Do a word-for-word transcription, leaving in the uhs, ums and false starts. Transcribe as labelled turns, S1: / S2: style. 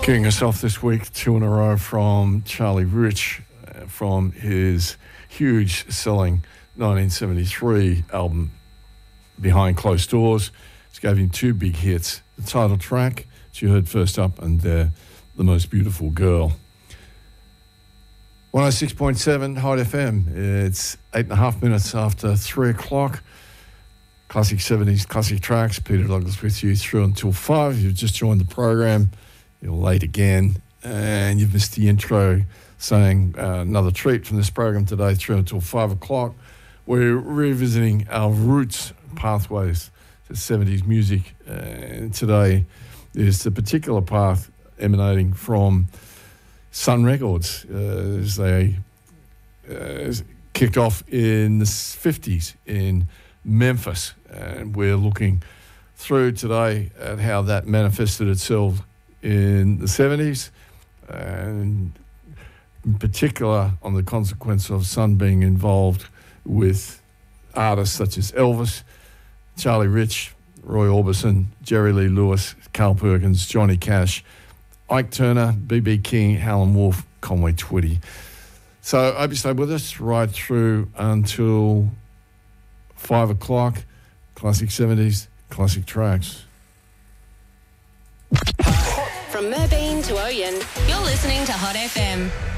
S1: Kicking us off this week, two in a row from Charlie Rich, uh, from his huge selling nineteen seventy-three album Behind Closed Doors. It gave him two big hits. The title track, which you heard first up, and uh, The Most Beautiful Girl. one oh six point seven Hot F M. It's eight and a half minutes after three o'clock. Classic seventies, classic tracks. Peter Douglas with you through until five. You've just joined the program. You're late again, and you've missed the intro saying uh, another treat from this program today through until five o'clock. We're revisiting our roots pathways to seventies music, uh, and today is the particular path emanating from Sun Records, uh, as they uh, kicked off in the fifties in Memphis, and we're looking through today at how that manifested itself in the seventies, and in particular on the consequence of Sun being involved with artists such as Elvis, Charlie Rich, Roy Orbison, Jerry Lee Lewis, Carl Perkins, Johnny Cash, Ike Turner, B B King, Howlin' Wolf, Conway Twitty. So I hope you stay with us right through until five o'clock. Classic seventies, classic tracks.
S2: From Merbeen to Oyen, you're listening to Hot F M.